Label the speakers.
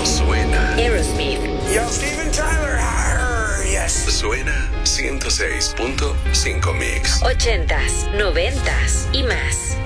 Speaker 1: Suena.
Speaker 2: Aerosmith.
Speaker 3: Yo, Steven Tyler. Yes.
Speaker 1: Suena 106.5 Mix.
Speaker 2: 80s, 90s y más.